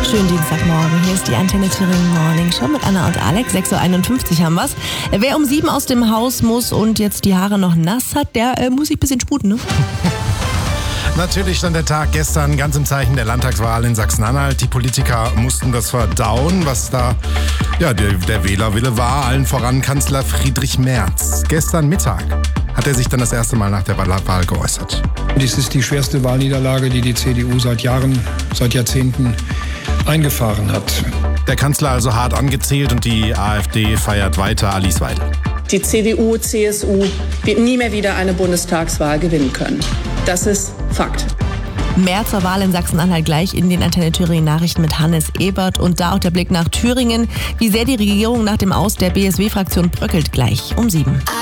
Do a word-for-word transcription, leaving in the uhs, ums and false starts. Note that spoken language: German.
Schönen Dienstagmorgen, hier ist die Antenne Thüringen Morning Show mit Anna und Alex. sechs Uhr einundfünfzig haben wir's. Wer um sieben aus dem Haus muss und jetzt die Haare noch nass hat, der äh, muss sich ein bisschen sputen, ne? Natürlich stand der Tag gestern ganz im Zeichen der Landtagswahl in Sachsen-Anhalt. Die Politiker mussten das verdauen, was da ja, der, der Wählerwille war. Allen voran Kanzler Friedrich Merz. Gestern Mittag hat er sich dann das erste Mal nach der Wahl geäußert. Dies ist die schwerste Wahlniederlage, die die C D U seit Jahren, seit Jahrzehnten eingefahren hat. Der Kanzler also hart angezählt und die AfD feiert weiter Alice Weidel. Die C D U, C S U wird nie mehr wieder eine Bundestagswahl gewinnen können. Das ist Fakt. Mehr zur Wahl in Sachsen-Anhalt gleich in den Antenne Thüringen Nachrichten mit Hannes Ebert. Und da auch der Blick nach Thüringen. Wie sehr die Regierung nach dem Aus der B S W-Fraktion bröckelt, gleich um sieben.